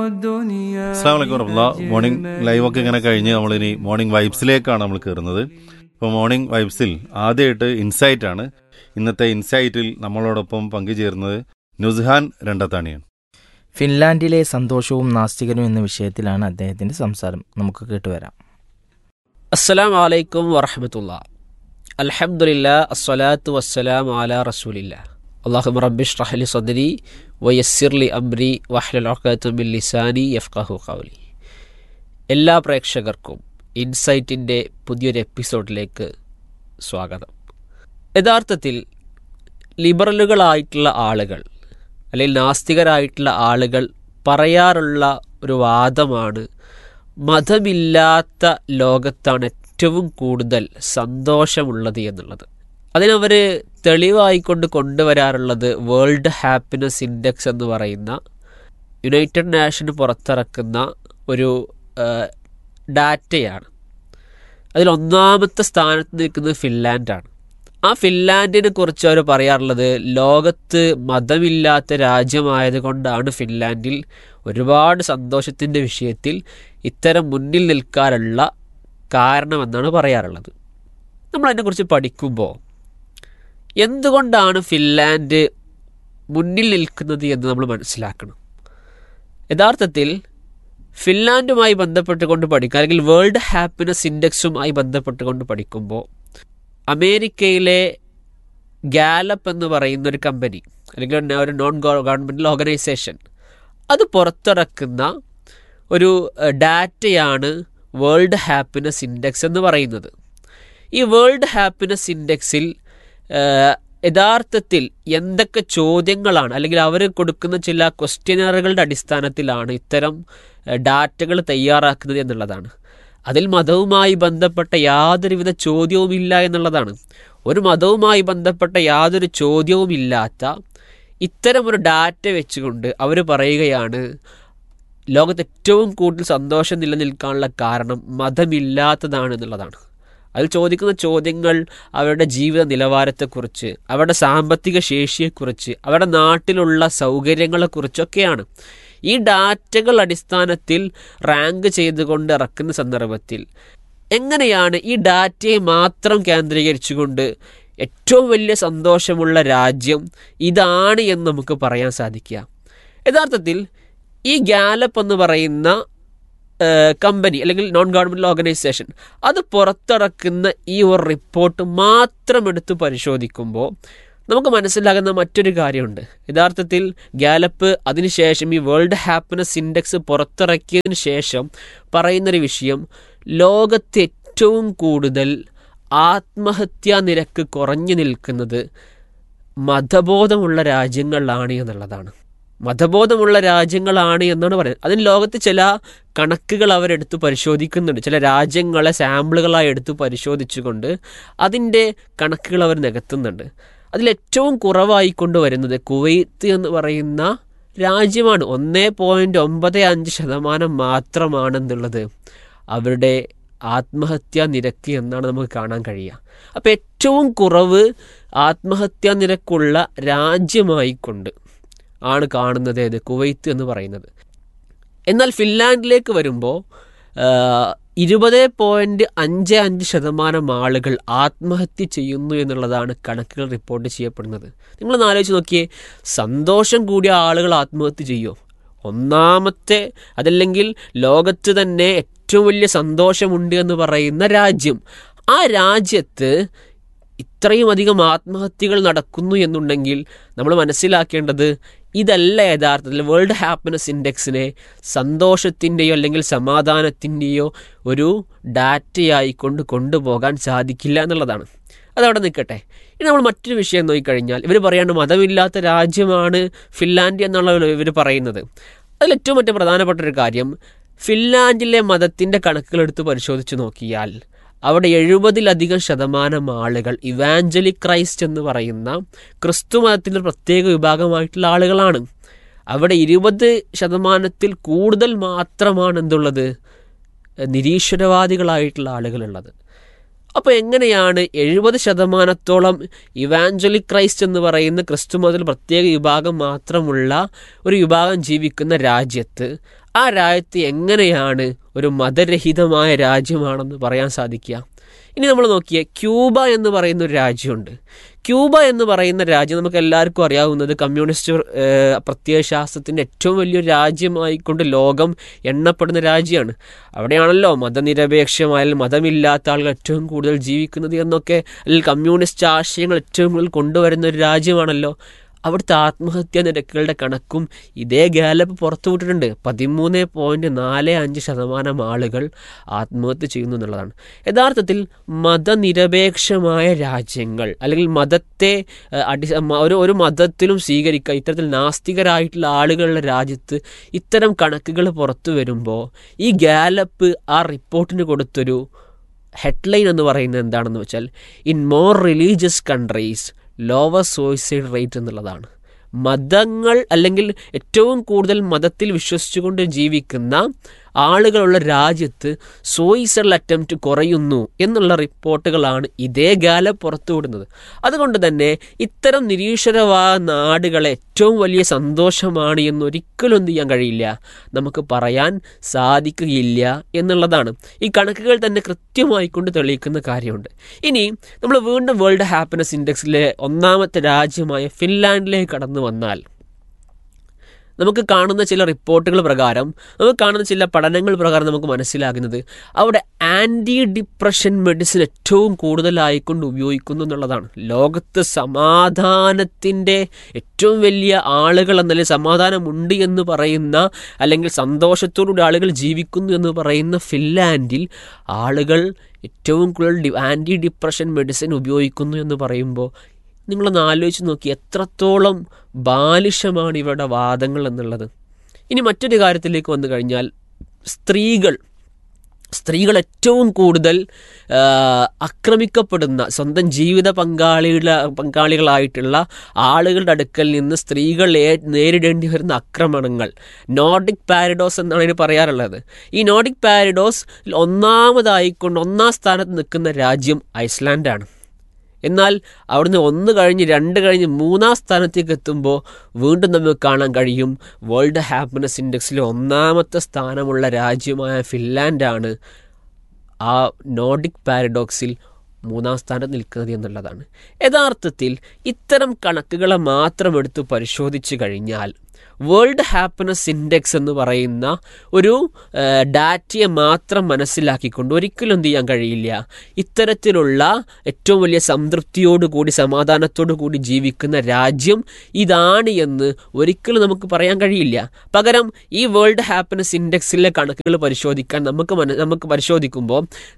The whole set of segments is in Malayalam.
അസ്സലാമു അലൈക്കും വറഹ്മത്തുള്ളാഹി. മോർണിംഗ് ലൈവൊക്കെ ഇങ്ങനെ കഴിഞ്ഞ് നമ്മളിനി മോർണിംഗ് വൈബ്സിലേക്കാണ് നമ്മൾ കയറുന്നത്. ഇപ്പോൾ മോർണിംഗ് വൈബ്സിൽ ആദ്യമായിട്ട് ഇൻസൈറ്റ് ആണ്. ഇന്നത്തെ ഇൻസൈറ്റിൽ നമ്മളോടൊപ്പം പങ്കുചേരുന്നത് നുസ്ഹാൻ രണ്ടത്താണിയാണ്. ഫിൻലാൻഡിലെ സന്തോഷവും നാസ്തികനും എന്ന വിഷയത്തിലാണ് അദ്ദേഹത്തിൻ്റെ സംസാരം. നമുക്ക് കേട്ടുവരാം. അസ്സലാമു അലൈക്കും വറഹ്മത്തുള്ളാഹി. അൽഹംദുലില്ലാ അസ്സലാത്തു വസ്സലാമു അലാ റസൂലില്ലാ. അല്ലാഹുമ്മ റബ്ബി ഇശ്റഹ് ലി സദ്രി വയസ്സിർ ലി അംരി വഹ്ലുൽ ഉഖ്ദത മിൻ ലിസാനി യഫ്ഖഹു ഖൗലി. എല്ലാ പ്രേക്ഷകർക്കും ഇൻസൈറ്റിൻ്റെ പുതിയൊരു എപ്പിസോഡിലേക്ക് സ്വാഗതം. യഥാർത്ഥത്തിൽ ലിബറലുകളായിട്ടുള്ള ആളുകൾ അല്ലെങ്കിൽ നാസ്തികരായിട്ടുള്ള ആളുകൾ പറയാറുള്ള ഒരു വാദമാണ്, മതമില്ലാത്ത ലോകത്താണ് ഏറ്റവും കൂടുതൽ സന്തോഷമുള്ളത് എന്നുള്ളത്. അതിനവർ തെളിവായിക്കൊണ്ട് കൊണ്ടുവരാറുള്ളത് വേൾഡ് ഹാപ്പിനെസ് ഇൻഡെക്സ് എന്ന് പറയുന്ന യുണൈറ്റഡ് നേഷൻ പുറത്തിറക്കുന്ന ഒരു ഡാറ്റയാണ്. അതിൽ ഒന്നാമത്തെ സ്ഥാനത്ത് നിൽക്കുന്നത് ഫിൻലാൻഡാണ്. ആ ഫിൻലാൻഡിനെ കുറിച്ച് അവർ പറയാറുള്ളത്, ലോകത്ത് മതമില്ലാത്ത രാജ്യമായതുകൊണ്ടാണ് ഫിൻലാൻഡിൽ ഒരുപാട് സന്തോഷത്തിൻ്റെ വിഷയത്തിൽ ഇത്തരം മുന്നിൽ നിൽക്കാനുള്ള കാരണമെന്നാണ് പറയാറുള്ളത്. നമ്മളതിനെക്കുറിച്ച് പഠിക്കുമ്പോൾ എന്തുകൊണ്ടാണ് ഫിൻലാൻഡ് മുന്നിൽ നിൽക്കുന്നത് എന്ന് നമ്മൾ മനസ്സിലാക്കണം. യഥാർത്ഥത്തിൽ ഫിൻലാൻഡുമായി ബന്ധപ്പെട്ടുകൊണ്ട് പഠിക്കുക, അല്ലെങ്കിൽ വേൾഡ് ഹാപ്പിനെസ് ഇൻഡെക്സുമായി ബന്ധപ്പെട്ടുകൊണ്ട് പഠിക്കുമ്പോൾ അമേരിക്കയിലെ ഗാലപ്പ് എന്ന് പറയുന്ന ഒരു കമ്പനി അല്ലെങ്കിൽ ഒരു നോൺ ഗവൺമെൻറ്റൽ ഓർഗനൈസേഷൻ അത് പുറത്തിറക്കുന്ന ഒരു ഡാറ്റയാണ് വേൾഡ് ഹാപ്പിനെസ് ഇൻഡെക്സ് എന്ന് പറയുന്നത്. ഈ വേൾഡ് ഹാപ്പിനെസ് ഇൻഡെക്സിൽ യഥാർത്ഥത്തിൽ എന്തൊക്കെ ചോദ്യങ്ങളാണ്, അല്ലെങ്കിൽ അവർ കൊടുക്കുന്ന ചില ക്വസ്റ്റ്യനറുകളുടെ അടിസ്ഥാനത്തിലാണ് ഇത്തരം ഡാറ്റകൾ തയ്യാറാക്കുന്നത് എന്നുള്ളതാണ്. അതിൽ മതവുമായി ബന്ധപ്പെട്ട യാതൊരുവിധ ചോദ്യവുമില്ല എന്നുള്ളതാണ്. ഒരു മതവുമായി ബന്ധപ്പെട്ട യാതൊരു ചോദ്യവുമില്ലാത്ത ഇത്തരമൊരു ഡാറ്റ വെച്ചുകൊണ്ട് അവർ പറയുകയാണ്, ലോകത്ത് ഏറ്റവും കൂടുതൽ സന്തോഷം നിലനിൽക്കാനുള്ള കാരണം മതമില്ലാത്തതാണ് എന്നുള്ളതാണ്. അതിൽ ചോദിക്കുന്ന ചോദ്യങ്ങൾ അവരുടെ ജീവിത നിലവാരത്തെക്കുറിച്ച്, അവരുടെ സാമ്പത്തിക ശേഷിയെക്കുറിച്ച്, അവരുടെ നാട്ടിലുള്ള സൗകര്യങ്ങളെക്കുറിച്ചൊക്കെയാണ്. ഈ ഡാറ്റകൾ അടിസ്ഥാനത്തിൽ റാങ്ക് ചെയ്തുകൊണ്ട് ഇറക്കുന്ന സന്ദർഭത്തിൽ എങ്ങനെയാണ് ഈ ഡാറ്റയെ മാത്രം കേന്ദ്രീകരിച്ചുകൊണ്ട് ഏറ്റവും വലിയ സന്തോഷമുള്ള രാജ്യം ഇതാണ് എന്ന് നമുക്ക് പറയാൻ സാധിക്കുക? യഥാർത്ഥത്തിൽ ഈ ഗാലപ്പ് എന്ന് പറയുന്ന കമ്പനി അല്ലെങ്കിൽ നോൺ ഗവൺമെൻറ്റൽ ഓർഗനൈസേഷൻ അത് പുറത്തിറക്കുന്ന ഈ ഒരു റിപ്പോർട്ട് മാത്രം എടുത്ത് പരിശോധിക്കുമ്പോൾ നമുക്ക് മനസ്സിലാകുന്ന മറ്റൊരു കാര്യമുണ്ട്. യഥാർത്ഥത്തിൽ ഗാലപ്പ് അതിനുശേഷം ഈ വേൾഡ് ഹാപ്പിനെസ് ഇൻഡെക്സ് പുറത്തിറക്കിയതിന് ശേഷം പറയുന്നൊരു വിഷയം, ലോകത്ത് ഏറ്റവും കൂടുതൽ ആത്മഹത്യാ നിരക്ക് കുറഞ്ഞു നിൽക്കുന്നത് മതബോധമുള്ള രാജ്യങ്ങളിലാണ് എന്നുള്ളതാണ്. മതബോധമുള്ള രാജ്യങ്ങളാണ് എന്നാണ് പറയുന്നത്. അതിന് ലോകത്ത് ചില കണക്കുകൾ അവരെടുത്ത് പരിശോധിക്കുന്നുണ്ട്. ചില രാജ്യങ്ങളെ സാമ്പിളുകളായി എടുത്ത് പരിശോധിച്ചുകൊണ്ട് അതിൻ്റെ കണക്കുകൾ അവർ നികത്തുന്നുണ്ട്. അതിലേറ്റവും കുറവായിക്കൊണ്ട് വരുന്നത് കുവൈത്ത് എന്ന് പറയുന്ന രാജ്യമാണ്. 1.95% മാത്രമാണെന്നുള്ളത് അവരുടെ ആത്മഹത്യാ നിരക്ക് എന്നാണ് നമുക്ക് കാണാൻ കഴിയുക. അപ്പോൾ ഏറ്റവും കുറവ് ആത്മഹത്യാ നിരക്കുള്ള രാജ്യമായിക്കൊണ്ട് ആണ് കാണുന്നത് ഏത് കുവൈത്ത് എന്ന് പറയുന്നത്. എന്നാൽ ഫിൻലാൻഡിലേക്ക് വരുമ്പോൾ 20.55% ആളുകൾ ആത്മഹത്യ ചെയ്യുന്നു എന്നുള്ളതാണ് കണക്കുകൾ റിപ്പോർട്ട് ചെയ്യപ്പെടുന്നത്. നിങ്ങളൊന്ന് ആലോചിച്ച് നോക്കിയേ, സന്തോഷം കൂടിയ ആളുകൾ ആത്മഹത്യ ചെയ്യുമോ? ഒന്നാമത്തെ അതല്ലെങ്കിൽ ലോകത്ത് തന്നെ ഏറ്റവും വലിയ സന്തോഷമുണ്ട് എന്ന് പറയുന്ന രാജ്യം, ആ രാജ്യത്ത് ഇത്രയും അധികം ആത്മഹത്യകൾ നടക്കുന്നു എന്നുണ്ടെങ്കിൽ നമ്മൾ മനസ്സിലാക്കേണ്ടത് ഇതല്ല യഥാർത്ഥത്തിൽ വേൾഡ് ഹാപ്പിനെസ് ഇൻഡെക്സിനെ സന്തോഷത്തിൻ്റെയോ അല്ലെങ്കിൽ സമാധാനത്തിൻ്റെയോ ഒരു ഡാറ്റയായിക്കൊണ്ട് കൊണ്ടുപോകാൻ സാധിക്കില്ല എന്നുള്ളതാണ്. അതവിടെ നിൽക്കട്ടെ. ഇനി നമ്മൾ മറ്റൊരു വിഷയം നോക്കിക്കഴിഞ്ഞാൽ, ഇവർ പറയാണ്ട് മതമില്ലാത്ത രാജ്യമാണ് ഫിൻലാൻഡ് എന്നുള്ള ഇവർ പറയുന്നത്. അതിലേറ്റവും മറ്റു പ്രധാനപ്പെട്ട ഒരു കാര്യം, ഫിൻലാൻഡിലെ മതത്തിൻ്റെ കണക്കുകളെടുത്ത് പരിശോധിച്ച് നോക്കിയാൽ അവിടെ 70% ആളുകൾ ഇവാഞ്ചലിക് ക്രൈസ്റ്റ് എന്ന് പറയുന്ന ക്രിസ്തു മതത്തിൻ്റെ പ്രത്യേക വിഭാഗമായിട്ടുള്ള ആളുകളാണ്. അവിടെ 20% കൂടുതൽ മാത്രമാണ് എന്തുള്ളത്, നിരീശ്വരവാദികളായിട്ടുള്ള ആളുകളുള്ളത്. അപ്പോൾ എങ്ങനെയാണ് 70%ഓളം ഇവാഞ്ചലിക് ക്രൈസ്റ്റ് എന്ന് പറയുന്ന ക്രിസ്തു മതത്തിൽ പ്രത്യേക വിഭാഗം മാത്രമുള്ള ഒരു വിഭാഗം ജീവിക്കുന്ന രാജ്യത്ത് ആ രാജ്യത്ത് എങ്ങനെയാണ് ഒരു മതരഹിതമായ രാജ്യമാണെന്ന് പറയാൻ സാധിക്കുക? ഇനി നമ്മൾ നോക്കിയേ, ക്യൂബ എന്ന് പറയുന്ന ഒരു രാജ്യമുണ്ട്. ക്യൂബ എന്ന് പറയുന്ന രാജ്യം നമുക്ക് എല്ലാവർക്കും അറിയാവുന്നത് കമ്മ്യൂണിസ്റ്റ് പ്രത്യയശാസ്ത്രത്തിൻ്റെ ഏറ്റവും വലിയൊരു രാജ്യമായിക്കൊണ്ട് ലോകം എണ്ണപ്പെടുന്ന രാജ്യമാണ്. അവിടെയാണല്ലോ മതനിരപേക്ഷമായ മതമില്ലാത്ത ആളുകൾ ഏറ്റവും കൂടുതൽ ജീവിക്കുന്നത് എന്നൊക്കെ, അല്ലെങ്കിൽ കമ്മ്യൂണിസ്റ്റ് ആശയങ്ങൾ ഏറ്റവും കൂടുതൽ കൊണ്ടുവരുന്ന ഒരു രാജ്യമാണല്ലോ. അവിടുത്തെ ആത്മഹത്യാ നിരക്കുകളുടെ കണക്കും ഇതേ ഗാലപ്പ് പുറത്തുവിട്ടിട്ടുണ്ട്. 13.45% ആളുകൾ ആത്മഹത്യ ചെയ്യുന്നു എന്നുള്ളതാണ്. യഥാർത്ഥത്തിൽ മതനിരപേക്ഷമായ രാജ്യങ്ങൾ, അല്ലെങ്കിൽ മതത്തെ ഒരു മതത്തിലും സ്വീകരിക്കുക, ഇത്തരത്തിൽ നാസ്തികരായിട്ടുള്ള ആളുകളുടെ രാജ്യത്ത് ഇത്തരം കണക്കുകൾ പുറത്തു വരുമ്പോൾ ഈ ഗാലപ്പ് ആ റിപ്പോർട്ടിന് കൊടുത്തൊരു ഹെഡ്ലൈൻ എന്ന് പറയുന്നത് എന്താണെന്ന് വെച്ചാൽ, in more religious countries lower suicide rate എന്നുള്ളതാണ്. മതങ്ങൾ, അല്ലെങ്കിൽ ഏറ്റവും കൂടുതൽ മതത്തിൽ വിശ്വസിച്ചുകൊണ്ട് ജീവിക്കുന്ന ആളുകളുള്ള രാജ്യത്ത് സൂയിസൈഡൽ അറ്റംപ്റ്റ് കുറയുന്നു എന്നുള്ള റിപ്പോർട്ടുകളാണ് ഇതേ ഗാലപ്പ് പുറത്തുവിടുന്നത്. അതുകൊണ്ട് തന്നെ ഇത്തരം നിരീശ്വരവാദ നാടുകളെ ഏറ്റവും വലിയ സന്തോഷമാണ് എന്നൊരിക്കലും എന്ത് ചെയ്യാൻ കഴിയില്ല, നമുക്ക് പറയാൻ സാധിക്കുകയില്ല എന്നുള്ളതാണ്. ഈ കണക്കുകൾ തന്നെ കൃത്യമായിക്കൊണ്ട് തെളിയിക്കുന്ന കാര്യമുണ്ട്. ഇനി നമ്മൾ വീണ്ടും വേൾഡ് ഹാപ്പിനെസ് ഇൻഡെക്സിലെ ഒന്നാമത്തെ രാജ്യമായ ഫിൻലാൻഡിലേക്ക് കടന്നു വന്നാൽ നമുക്ക് കാണുന്ന ചില റിപ്പോർട്ടുകൾ പ്രകാരം, നമുക്ക് കാണുന്ന ചില പഠനങ്ങൾ പ്രകാരം നമുക്ക് മനസ്സിലാകുന്നത് അവിടെ ആൻറ്റി ഡിപ്രഷൻ മെഡിസിൻ ഏറ്റവും കൂടുതലായിക്കൊണ്ട് ഉപയോഗിക്കുന്നു എന്നുള്ളതാണ്. ലോകത്ത് സമാധാനത്തിൻ്റെ ഏറ്റവും വലിയ ആളുകൾ എന്നല്ലേ, സമാധാനമുണ്ട് എന്ന് പറയുന്ന, അല്ലെങ്കിൽ സന്തോഷത്തോടുകൂടി ആളുകൾ ജീവിക്കുന്നു എന്ന് പറയുന്ന ഫിൻലാൻഡിൽ ആളുകൾ ഏറ്റവും കൂടുതൽ ആൻറ്റി ഡിപ്രഷൻ മെഡിസിൻ ഉപയോഗിക്കുന്നു എന്ന് പറയുമ്പോൾ നിങ്ങളൊന്ന് ആലോചിച്ച് നോക്കി എത്രത്തോളം ബാലിശമാണ് ഇവരുടെ വാദങ്ങൾ എന്നുള്ളത്. ഇനി മറ്റൊരു കാര്യത്തിലേക്ക് വന്നു കഴിഞ്ഞാൽ, സ്ത്രീകൾ ഏറ്റവും കൂടുതൽ ആക്രമിക്കപ്പെടുന്ന, സ്വന്തം ജീവിത പങ്കാളികളായിട്ടുള്ള ആളുകളുടെ അടുക്കൽ നിന്ന് സ്ത്രീകൾ നേരിടേണ്ടി വരുന്ന ആക്രമണങ്ങൾ നോർഡിക് പാരഡോസ് എന്നാണ് ഇതിന് പറയാറുള്ളത്. ഈ നോർഡിക് പാരഡോസ് ഒന്നാമതായിക്കൊണ്ട് ഒന്നാം സ്ഥാനത്ത് നിൽക്കുന്ന രാജ്യം ഐസ്ലാൻഡാണ്. എന്നാൽ അവിടുന്ന് 1 കഴിഞ്ഞ് 2 കഴിഞ്ഞ് 3-ാം സ്ഥാനത്തേക്ക് എത്തുമ്പോൾ വീണ്ടും നമുക്ക് കാണാൻ കഴിയും വേൾഡ് ഹാപ്പിനെസ് ഇൻഡെക്സിൽ ഒന്നാമത്തെ സ്ഥാനമുള്ള രാജ്യമായ ഫിൻലാൻഡാണ് ആ നോർഡിക് പാരഡോക്സിൽ 3-ാം സ്ഥാനത്ത് നിൽക്കുന്നത് എന്നുള്ളതാണ്. യഥാർത്ഥത്തിൽ ഇത്തരം കണക്കുകളെ മാത്രം എടുത്ത് പരിശോധിച്ച് കഴിഞ്ഞാൽ വേൾഡ് ഹാപ്പിനെസ് ഇൻഡെക്സ് എന്ന് പറയുന്ന ഒരു ഡാറ്റയെ മാത്രം മനസ്സിലാക്കിക്കൊണ്ട് ഒരിക്കലും എന്ത് ചെയ്യാൻ കഴിയില്ല, ഇത്തരത്തിലുള്ള ഏറ്റവും വലിയ സംതൃപ്തിയോടുകൂടി സമാധാനത്തോടു കൂടി ജീവിക്കുന്ന രാജ്യം ഇതാണ് എന്ന് ഒരിക്കലും നമുക്ക് പറയാൻ കഴിയില്ല. പകരം ഈ വേൾഡ് ഹാപ്പിനെസ് ഇൻഡെക്സിലെ കണക്കുകൾ പരിശോധിക്കാൻ നമുക്ക് പരിശോധിക്കുമ്പോൾ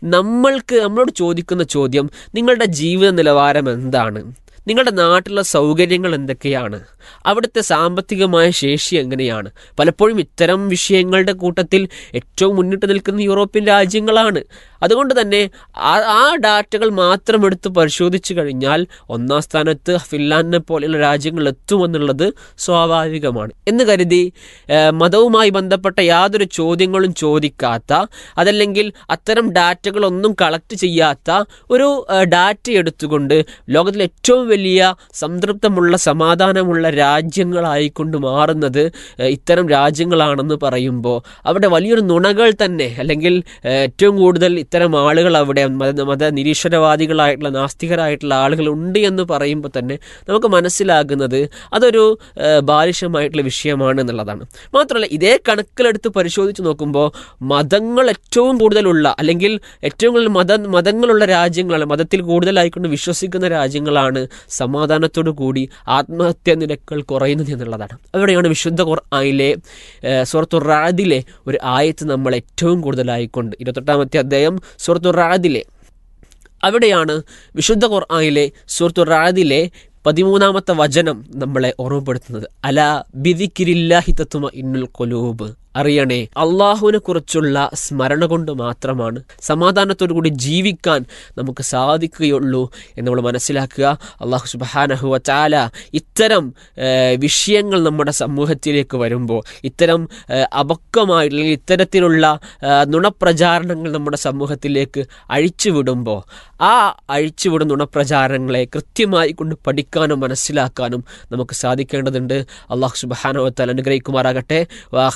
നമ്മളോട് ചോദിക്കുന്ന ചോദ്യം, നിങ്ങളുടെ ജീവിത നിലവാരം എന്താണ്, നിങ്ങളുടെ നാട്ടിലുള്ള സൗകര്യങ്ങൾ എന്തൊക്കെയാണ്, അവിടുത്തെ സാമ്പത്തികമായ ശേഷി എങ്ങനെയാണ്. പലപ്പോഴും ഇത്തരം വിഷയങ്ങളുടെ കൂട്ടത്തിൽ ഏറ്റവും മുന്നിട്ട് നിൽക്കുന്ന യൂറോപ്യൻ രാജ്യങ്ങളാണ്. അതുകൊണ്ട് തന്നെ ആ ഡാറ്റകൾ മാത്രം എടുത്ത് പരിശോധിച്ച് കഴിഞ്ഞാൽ 1-ാം സ്ഥാനത്ത് ഫിൻലാൻഡിനെ പോലെയുള്ള രാജ്യങ്ങൾ എത്തുമെന്നുള്ളത് സ്വാഭാവികമാണ് എന്ന് കരുതി മതവുമായി ബന്ധപ്പെട്ട യാതൊരു ചോദ്യങ്ങളും ചോദിക്കാത്ത, അതല്ലെങ്കിൽ അത്തരം ഡാറ്റകളൊന്നും കളക്ട് ചെയ്യാത്ത ഒരു ഡാറ്റ എടുത്തുകൊണ്ട് ലോകത്തിലെ ഏറ്റവും വലിയ സംതൃപ്തമുള്ള സമാധാനമുള്ള രാജ്യങ്ങളായിക്കൊണ്ട് മാറുന്നത് ഇത്തരം രാജ്യങ്ങളാണെന്ന് പറയുമ്പോൾ അവിടെ വലിയൊരു നുണകൾ തന്നെ, അല്ലെങ്കിൽ ഏറ്റവും കൂടുതൽ ഇത്തരം ആളുകൾ അവിടെ നിരീശ്വരവാദികളായിട്ടുള്ള നാസ്തികരായിട്ടുള്ള ആളുകൾ ഉണ്ട് എന്ന് പറയുമ്പോൾ തന്നെ നമുക്ക് മനസ്സിലാകുന്നത് അതൊരു ബാലിശമായിട്ടുള്ള വിഷയമാണ് എന്നുള്ളതാണ്. മാത്രമല്ല ഇതേ കണക്കിലെടുത്ത് പരിശോധിച്ച് നോക്കുമ്പോൾ മതങ്ങൾ ഏറ്റവും കൂടുതലുള്ള, അല്ലെങ്കിൽ ഏറ്റവും കൂടുതൽ മതങ്ങളുള്ള രാജ്യങ്ങളാണ്, മതത്തിൽ കൂടുതലായിക്കൊണ്ട് വിശ്വസിക്കുന്ന രാജ്യങ്ങളാണ് സമാധാനത്തോടു കൂടി ആത്മഹത്യാ നിരക്കുകൾ കുറയുന്നത് എന്നുള്ളതാണ്. അവിടെയാണ് വിശുദ്ധ ഖുർആനിലെ സൂറത്തുർ റഅദിലെ ഒരു ആയത്ത് നമ്മൾ ഏറ്റവും കൂടുതലായിക്കൊണ്ട് 28-ാമത്തെ അധ്യായം സൂറത്തുർ റഅദിലെ, അവിടെയാണ് വിശുദ്ധ ഖുർആനിലെ സൂറത്തുർ റഅദിലെ 13-ാമത്തെ വചനം നമ്മളെ ഓർമ്മപ്പെടുത്തുന്നത്, അലാ ബിദിക്രില്ലാഹി തത്മഇന്നുൽ ഖുലൂബ്. അറിയണേ, അള്ളാഹുവിനെ കുറിച്ചുള്ള സ്മരണ കൊണ്ട് മാത്രമാണ് സമാധാനത്തോടു കൂടി ജീവിക്കാൻ നമുക്ക് സാധിക്കുകയുള്ളൂ എന്ന് നമ്മൾ മനസ്സിലാക്കുക. അള്ളാഹു സുബ്ഹാനഹു വ തആല ഇത്തരം വിഷയങ്ങൾ നമ്മുടെ സമൂഹത്തിലേക്ക് വരുമ്പോൾ, ഇത്തരം അപക്വമായിട്ടുള്ള ഇത്തരത്തിലുള്ള നുണപ്രചാരണങ്ങൾ നമ്മുടെ സമൂഹത്തിലേക്ക് അഴിച്ചുവിടുമ്പോൾ, ആ അഴിച്ചുവിടുന്ന നുണപ്രചാരണങ്ങളെ കൃത്യമായി കൊണ്ട് പഠിക്കാനും മനസ്സിലാക്കാനും നമുക്ക് സാധിക്കേണ്ടതുണ്ട്. അള്ളാഹു സുബ്ഹാനഹു വ തആല അനുഗ്രഹിക്കുമാറാകട്ടെ. വാഖിറു ദഅവാന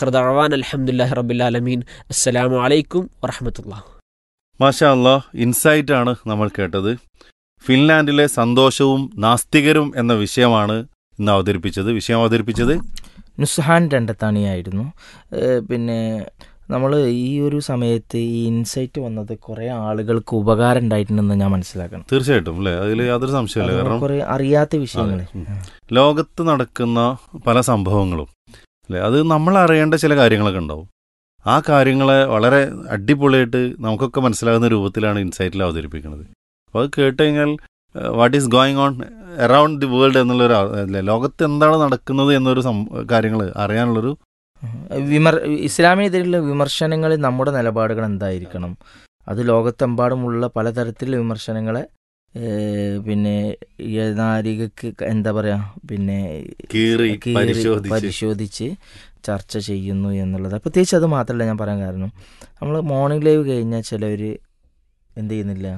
ദഅവാന അൽഹംദുലില്ലാഹി റബ്ബിൽ ആലമീൻ. അസ്സലാമു അലൈക്കും വറഹ്മത്തുള്ളാഹി. മാഷാ അല്ലാഹ്, ഇൻസൈറ്റ് ആണ് നമ്മൾ കേട്ടത്. ഫിൻലാൻഡിലെ സന്തോഷവും നാസ്തികരും എന്ന വിഷയം അവതരിപ്പിച്ചത് നുസ്ഹാൻ രണ്ടത്താണിയായിരുന്നു. പിന്നെ നമ്മൾ ഈ ഒരു സമയത്ത് ഈ ഇൻസൈറ്റ് വന്നത് കുറേ ആളുകൾക്ക് ഉപകാരം ഉണ്ടായിട്ടുണ്ടെന്ന് ഞാൻ മനസ്സിലാക്കണം. തീർച്ചയായിട്ടും അല്ലേ, അതിൽ യാതൊരു സംശയമില്ല. കാരണം കുറേ അറിയാത്ത വിഷയങ്ങൾ ലോകത്ത് നടക്കുന്ന പല സംഭവങ്ങളും അല്ലേ, അത് നമ്മൾ അറിയേണ്ട ചില കാര്യങ്ങളൊക്കെ ഉണ്ടാവും. ആ കാര്യങ്ങളെ വളരെ അടിപൊളിയായിട്ട് നമുക്കൊക്കെ മനസ്സിലാകുന്ന രൂപത്തിലാണ് ഇൻസൈറ്റിൽ അവതരിപ്പിക്കുന്നത്. അപ്പോൾ അത് കേട്ട് കഴിഞ്ഞാൽ what is going on around the world എന്നുള്ളൊരു അല്ലേ, ലോകത്ത് എന്താണ് നടക്കുന്നത് എന്നൊരു കാര്യങ്ങൾ അറിയാനുള്ളൊരു ഇസ്ലാമിനെതിരെയുള്ള വിമർശനങ്ങളിൽ നമ്മുടെ നിലപാടുകൾ എന്തായിരിക്കണം, അത് ലോകത്തെമ്പാടുമുള്ള പലതരത്തിലുള്ള വിമർശനങ്ങളെ പിന്നെ നാരികക്ക് എന്താ പറയുക പിന്നെ പരിശോധിച്ച് ചർച്ച ചെയ്യുന്നു എന്നുള്ളത്. പ്രത്യേകിച്ച് അത് മാത്രമല്ല ഞാൻ പറയാൻ കാരണം, നമ്മൾ മോർണിംഗ് ലൈവ് കഴിഞ്ഞാൽ ചിലവർ എന്ത് ചെയ്യുന്നില്ല,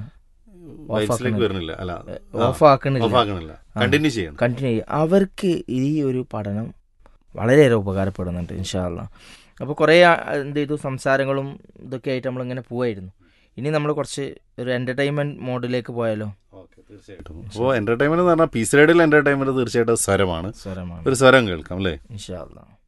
ഓഫാക്കണില്ല, കണ്ടിന്യൂ ചെയ്യും. അവർക്ക് ഈ ഒരു പഠനം വളരെയേറെ ഉപകാരപ്പെടുന്നുണ്ട് ഇൻഷാ അല്ലാഹ്. അപ്പോൾ കുറേ എന്ത് ചെയ്തു സംസാരങ്ങളും ഇതൊക്കെ ആയിട്ട് നമ്മളിങ്ങനെ പോവായിരുന്നു. ഇനി നമ്മൾ കുറച്ച് ഒരു എൻ്റർടൈൻമെൻറ്റ് മോഡിലേക്ക് പോയാലോ? തീർച്ചയായിട്ടും. അപ്പോൾ എൻ്റർടൈൻമെൻറ്റ് എന്ന് പറഞ്ഞാൽ പീസ് റേഡിയോ എൻ്റർടൈൻമെൻറ്റ് തീർച്ചയായിട്ടും സ്വരമാണ്. ഒരു സ്വരം കേൾക്കാം അല്ലേ? ഇൻഷാ അല്ലാഹ്.